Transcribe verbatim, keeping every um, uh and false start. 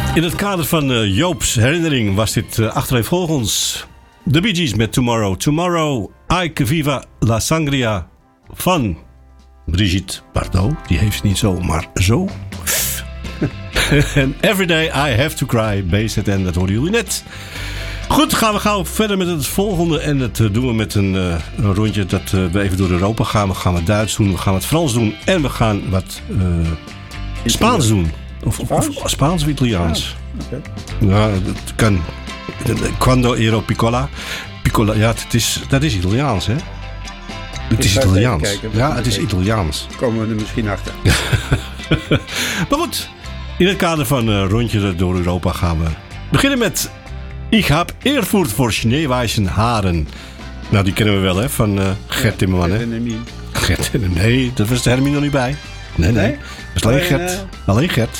In het kader van uh, Joop's herinnering was dit uh, achtereenvolgens de Bee Gees met Tomorrow. Tomorrow, Ay que viva la sangria van Brigitte Bardot. Die heeft ze niet zo, maar zo. En Everyday I Have to Cry, B Z N, dat hoorden jullie net. Goed, gaan we gauw verder met het volgende. En dat uh, doen we met een, uh, een rondje dat uh, we even door Europa gaan. We gaan wat Duits doen, we gaan wat Frans doen. En we gaan wat uh, Spaans doen. Of, Spaans? Of, of Spaans of Italiaans. Ja, okay. Nou, dat kan. Quando ero piccola. Piccola, ja, het is, dat is Italiaans, hè? Het is Italiaans. Kijken, ja, het is Italiaans. Komen we er misschien achter. Maar goed, in het kader van een uh, rondje door Europa gaan we beginnen met Ik heb Eervoort voor Schneeweißen Haren. Nou, die kennen we wel, hè? Van uh, Gert Timmerman, hè? Gert en Hermine. Gert en Nee, dat was de Hermine nog niet bij. Nee, nee. nee? Dat is alleen Gert. Uh... Alleen Gert.